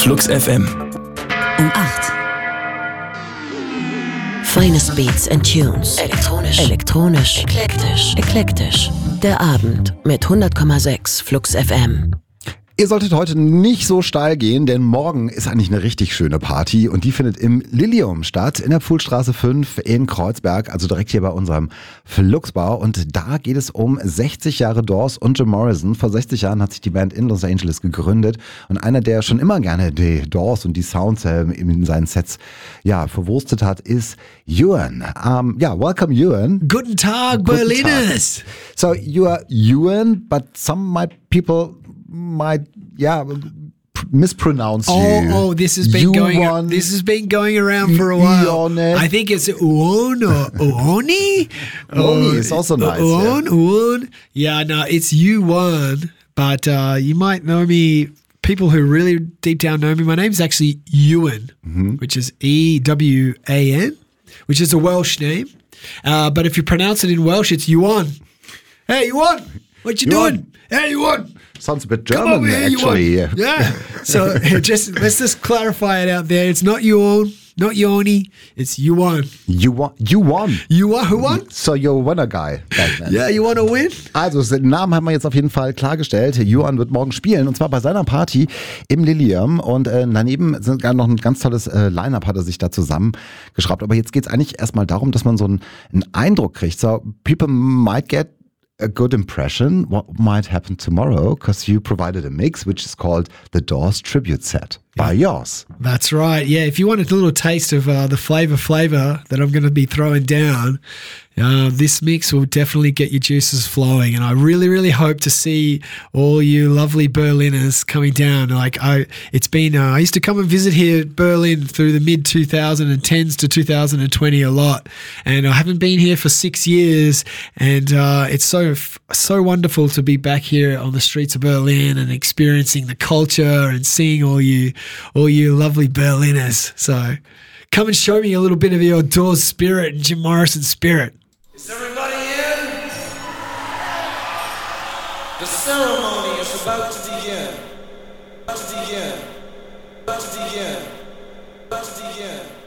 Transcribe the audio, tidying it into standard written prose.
Flux FM. Um 8. Finest Beats and Tunes. Elektronisch. Eklektisch. Der Abend mit 100,6 Flux FM. Ihr solltet heute nicht so steil gehen, denn morgen ist eigentlich eine richtig schöne Party und die findet im Lilium statt, in der Pfuhlstraße 5 in Kreuzberg, also direkt hier bei unserem Fluxbau. Und da geht es um 60 Jahre Doors und Jim Morrison. Vor 60 Jahren hat sich die Band in Los Angeles gegründet und einer, der schon immer gerne die Doors und die Sounds in seinen Sets verwurstet hat, ist Ewan. Welcome Ewan. Guten Tag, Berliners. So you are Ewan, but some people might mispronounce you. Oh, this has been going around for a while. Uone. I think it's Uon or Uoni. Uoni is also nice. Uon. Yeah, no, it's Uwan, but you might know me. People who really deep down know me, my name's actually Ewan, which is Ewan, which is a Welsh name. But if you pronounce it in Welsh, it's Ewan. Hey, Ewan, what you doing? Hey, Ewan. Sounds a bit German, actually. Yeah. So let's just clarify it out there. It's not Ewan, not Yoni. It's Ewan. You won. Who won? So you're a winner guy. Yeah, you want to win? Also, den Namen haben wir jetzt auf jeden Fall klargestellt. Ewan wird morgen spielen und zwar bei seiner Party im Lilium und daneben sind gar noch ein ganz tolles Line-Up hat er sich da zusammengeschraubt. Aber jetzt geht's eigentlich erstmal darum, dass man so einen Eindruck kriegt. So, people might get a good impression what might happen tomorrow because you provided a mix which is called the Doors Tribute Set by yours. That's right. Yeah, if you want a little taste of the flavor that I'm going to be throwing down, this mix will definitely get your juices flowing. And I really, really hope to see all you lovely Berliners coming down. I used to come and visit here at Berlin through the mid 2010s to 2020 a lot. And I haven't been here for 6 years. And it's so wonderful to be back here on the streets of Berlin and experiencing the culture and seeing all you lovely Berliners. So come and show me a little bit of your Doors spirit and Jim Morrison spirit. Is everybody in? The ceremony is about to begin. About to begin. About to begin. About to begin.